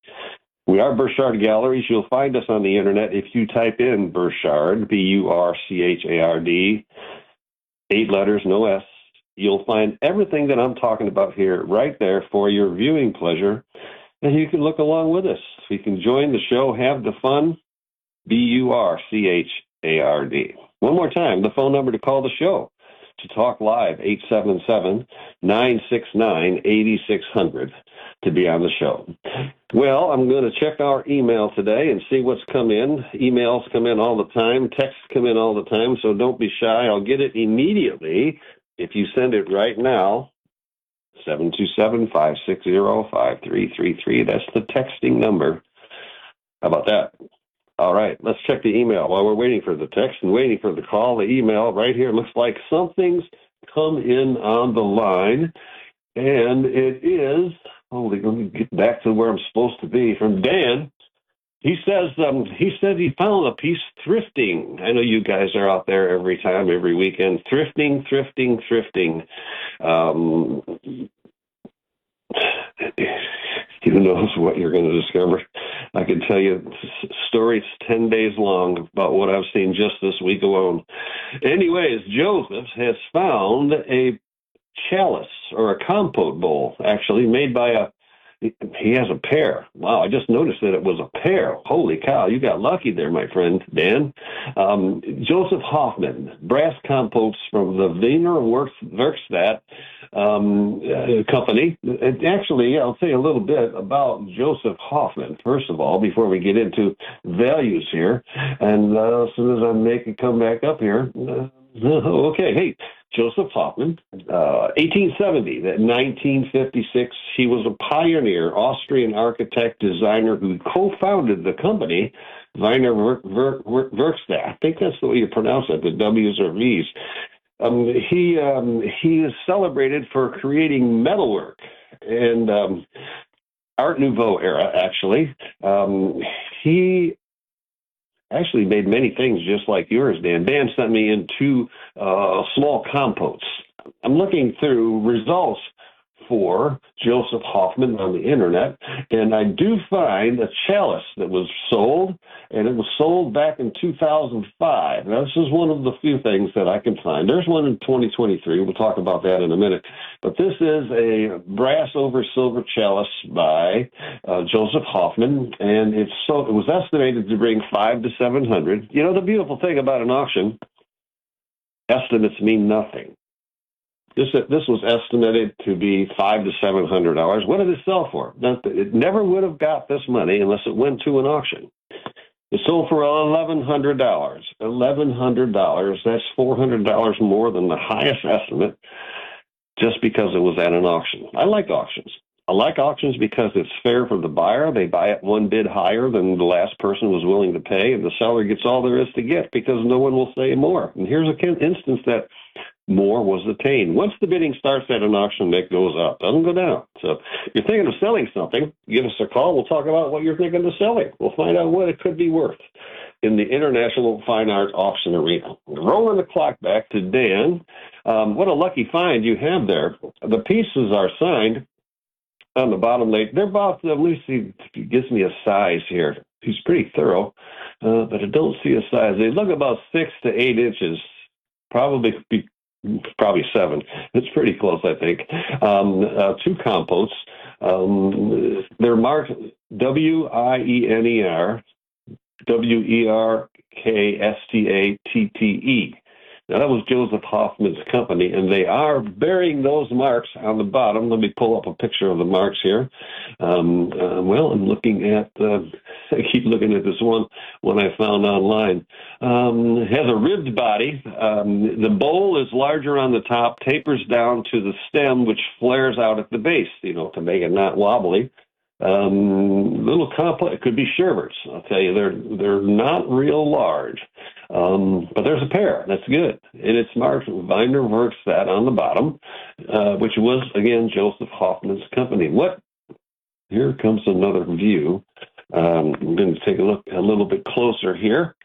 S12: We are Burchard Galleries. You'll find us on the internet if you type in Burchard, B U R C H A R D, eight letters, no S. You'll find everything that I'm talking about here right there for your viewing pleasure, and you can look along with us. You can join the show, have the fun, B U R C H A R D. One more time, the phone number to call the show to talk live, eight seven seven, nine six nine, eight six zero zero to be on the show. Well, I'm going to check our email today and see what's come in. Emails come in all the time. Texts come in all the time, so don't be shy. I'll get it immediately if you send it right now, seven two seven, five six zero, five three three three. That's the texting number. How about that? All right, let's check the email. While we're waiting for the text and waiting for the call, the email right here looks like something's come in on the line, and it is, holy, let me get back to where I'm supposed to be, from Dan. He says um, he said he found a piece thrifting. I know you guys are out there every time, every weekend, thrifting, thrifting, thrifting. Um, who knows what you're going to discover? I can tell you stories ten days long about what I've seen just this week alone. Anyways, Joseph has found a chalice or a compote bowl, actually made by a, he has a pair. Wow, I just noticed that it was a pair. Holy cow, you got lucky there, my friend, Dan. Um, Joseph Hoffman, brass compotes from the Wiener Werkstatt um, uh, company. And actually, I'll tell you a little bit about Joseph Hoffman, first of all, before we get into values here. And uh, as soon as I make it come back up here, uh, okay, hey, Joseph Hoffman, uh, eighteen seventy to nineteen fifty-six. He was a pioneer Austrian architect, designer who co-founded the company, Wiener Werkstatt. I think that's the way you pronounce it, the W's or V's. Um, he, um, he is celebrated for creating metalwork and um, Art Nouveau era, actually. Um, he actually made many things just like yours, Dan. Dan sent me in two uh, small compotes. I'm looking through results for Joseph Hoffman on the internet, and I do find a chalice that was sold, and it was sold back in two thousand five. Now, this is one of the few things that I can find. There's one in twenty twenty-three. We'll talk about that in a minute. But this is a brass over silver chalice by uh, Joseph Hoffman, and it's so it was estimated to bring five to seven hundred. You know, the beautiful thing about an auction, estimates mean nothing. This this was estimated to be five to seven hundred dollars. What did it sell for? It never would have got this money unless it went to an auction. It sold for eleven hundred dollars. Eleven hundred dollars. That's four hundred dollars more than the highest estimate, just because it was at an auction. I like auctions. I like auctions because it's fair for the buyer. They buy it one bid higher than the last person was willing to pay, and the seller gets all there is to get because no one will say more. And here's an instance that more was attained. Once the bidding starts at an auction, it goes up, doesn't go down. So if you're thinking of selling something, give us a call. We'll talk about what you're thinking of selling. We'll find out what it could be worth in the International Fine Arts Auction Arena. Rolling the clock back to Dan. Um, what a lucky find you have there. The pieces are signed on the bottom late. They're about, uh, let me see if he gives me a size here. He's pretty thorough, uh, but I don't see a size. They look about six to eight inches, probably be, probably seven. It's pretty close, I think. Um, uh, two composts. Um, they're marked W I E N E R, W E R K S T A T T E. Now, that was Joseph Hoffman's company, and they are bearing those marks on the bottom. Let me pull up a picture of the marks here. Um, uh, well, I'm looking at, uh, I keep looking at this one, one I found online. Um, it has a ribbed body. Um, the bowl is larger on the top, tapers down to the stem, which flares out at the base, you know, to make it not wobbly. Um, little complex, it could be sherbets. I'll tell you, they're they're not real large, um, but there's a pair. That's good, and it's marked Weiner Werkstatt on the bottom, uh, which was again Joseph Hoffman's company. What? Here comes another view. Um, I'm going to take a look a little bit closer here.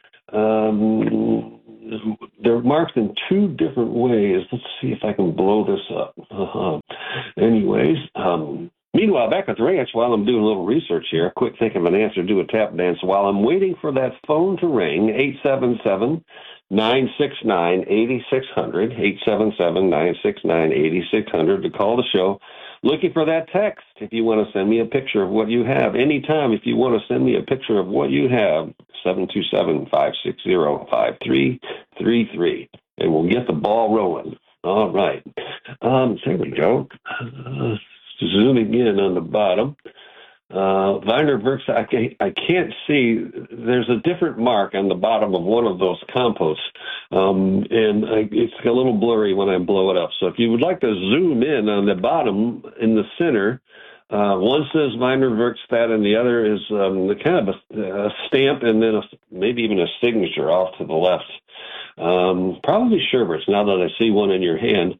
S12: Um, they're marked in two different ways. Let's see if I can blow this up. Uh-huh. Anyways. Um, Meanwhile, back at the ranch, while I'm doing a little research here, quick think of an answer, do a tap dance. While I'm waiting for that phone to ring, eight seven seven, nine six nine, eight six zero zero, eight seven seven, nine six nine, eight six zero zero to call the show. Looking for that text if you want to send me a picture of what you have. Anytime if you want to send me a picture of what you have, seven two seven, five six zero, five three three three, and we'll get the ball rolling. All right. Um, there we go. Uh, Zooming in on the bottom, uh, Weiner Werkstatt, I can't, I can't see, there's a different mark on the bottom of one of those composts, um, and I, it's a little blurry when I blow it up. So if you would like to zoom in on the bottom in the center, uh, one says Weiner Werkstatt and the other is um, the kind of a, a stamp and then a, maybe even a signature off to the left. Um, probably Sherbert's now that I see one in your hand.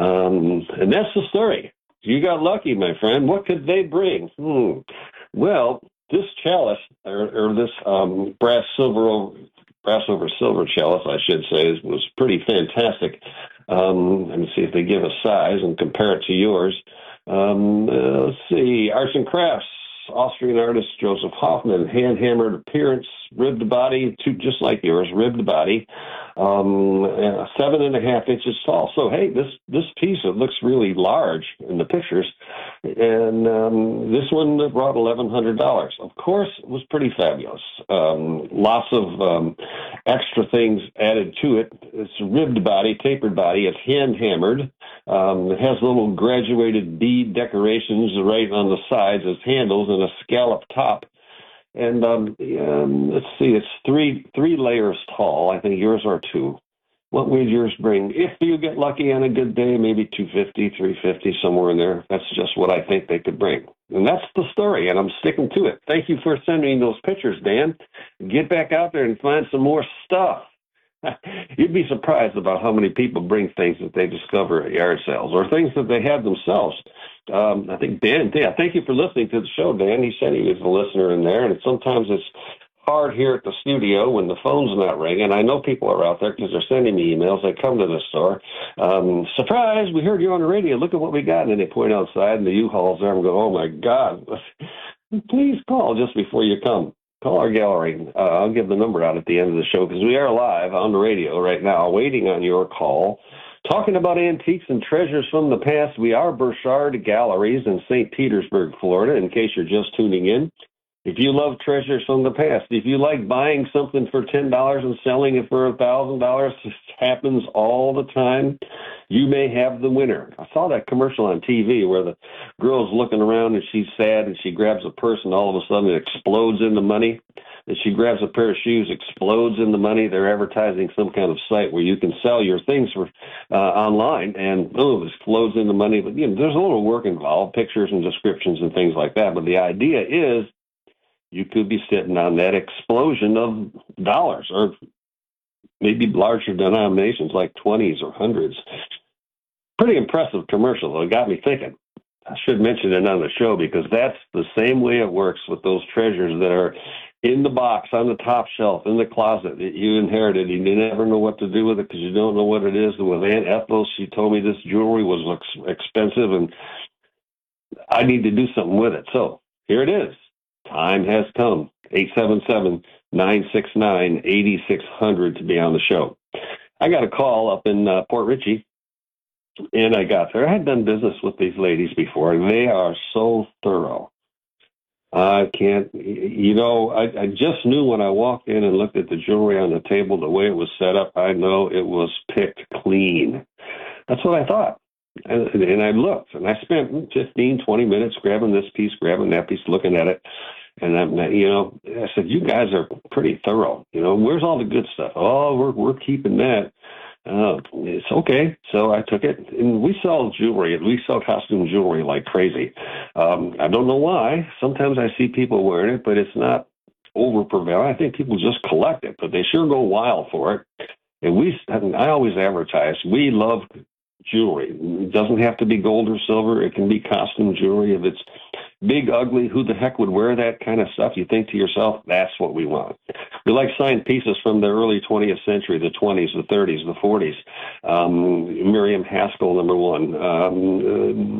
S12: Um, and that's the story. You got lucky, my friend. What could they bring? Hmm. Well, this chalice, or, or this um, brass silver over, brass over silver chalice, I should say, was pretty fantastic. Um, let me see if they give a size and compare it to yours. Um, uh, let's see, Arts and Crafts, Austrian artist Joseph Hoffman, hand-hammered appearance, ribbed body, two, just like yours, ribbed body, um, uh, seven and a half inches tall. So, hey, this, this piece, it looks really large in the pictures. And um, this one brought eleven hundred dollars. Of course, it was pretty fabulous. Um, lots of um, extra things added to it. It's a ribbed body, tapered body. It's hand-hammered. Um, it has little graduated bead decorations right on the sides as handles and a scallop top. And um, um, let's see, it's three three layers tall. I think yours are two. What would yours bring? If you get lucky on a good day, maybe two fifty, three fifty, somewhere in there. That's just what I think they could bring. And that's the story, and I'm sticking to it. Thank you for sending those pictures, Dan. Get back out there and find some more stuff. You'd be surprised about how many people bring things that they discover at yard sales or things that they have themselves. Um, I think Dan, Dan, thank you for listening to the show, Dan. He said he was a listener in there, and sometimes it's hard here at the studio when the phone's not ringing. I know people are out there because they're sending me emails. They come to the store. Um, surprise, we heard you on the radio. Look at what we got. And then they point outside, and the U-Haul's there and go, oh, my God. Please call just before you come. Call our gallery. Uh, I'll give the number out at the end of the show because we are live on the radio right now waiting on your call. Talking about antiques and treasures from the past, we are Burchard Galleries in Saint Petersburg, Florida, in case you're just tuning in. If you love treasures from the past, if you like buying something for ten dollars and selling it for one thousand dollars, this happens all the time, you may have the winner. I saw that commercial on T V where the girl's looking around and she's sad and she grabs a purse and all of a sudden it explodes into money. And she grabs a pair of shoes, explodes into money. They're advertising some kind of site where you can sell your things for uh, online and boom, it explodes into money. But you know, there's a little work involved, pictures and descriptions and things like that. But the idea is you could be sitting on that explosion of dollars or maybe larger denominations like twenties or hundreds. Pretty impressive commercial, though. It got me thinking. I should mention it on the show because that's the same way it works with those treasures that are in the box, on the top shelf, in the closet that you inherited. You never know what to do with it because you don't know what it is. With Aunt Ethel, she told me this jewelry was ex- expensive and I need to do something with it. So here it is. Time has come. eight seven seven, nine six nine, eight six zero zero to be on the show. I got a call up in uh, Port Richey, and I got there. I had done business with these ladies before. They are so thorough. I can't, you know, I, I just knew when I walked in and looked at the jewelry on the table, the way it was set up, I know it was picked clean. That's what I thought. And, and I looked, and I spent fifteen, twenty minutes grabbing this piece, grabbing that piece, looking at it. And I'm, you know, I said, you guys are pretty thorough. You know, where's all the good stuff? Oh, we're we're keeping that. Uh, it's okay. So I took it, and we sell jewelry. We sell costume jewelry like crazy. Um, I don't know why. Sometimes I see people wearing it, but it's not over prevalent. I think people just collect it, but they sure go wild for it. And we, I always advertise, we love jewelry. It doesn't have to be gold or silver. It can be costume jewelry. If it's big, ugly, who the heck would wear that kind of stuff? You think to yourself, that's what we want. We like signed pieces from the early twentieth century, the twenties, the thirties, the forties. Um, Miriam Haskell, number one. Um, uh,